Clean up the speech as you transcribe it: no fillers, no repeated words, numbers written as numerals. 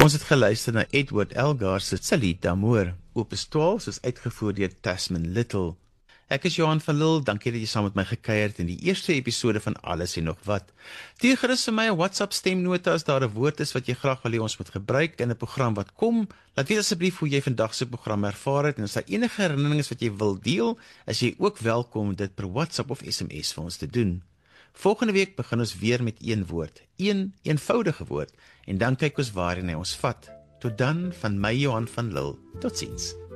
Ons het geluister na Edward Elgar se Salit d'Amour, Opus 12, soos uitgevoer deur Tasman Little. Ek is Johan van Lille, dankie dat jy saam met my gekuier het in die eerste episode van Alles en nog wat. Stuur gerus vir my 'n WhatsApp stemnota as daar 'n woord is wat jy graag wil hê ons moet gebruik in 'n program wat kom. Laat weet asseblief hoe jy vandag se program ervaar het en as daar enige herinneringe wat jy wil deel, is jy ook welkom om dit per WhatsApp of SMS vir ons te doen. Volgende week begin ons weer met een woord, een eenvoudige woord, en dan kyk ons waarheen hy ons vat. Tot dan, van my Johan van Lille. Totsiens.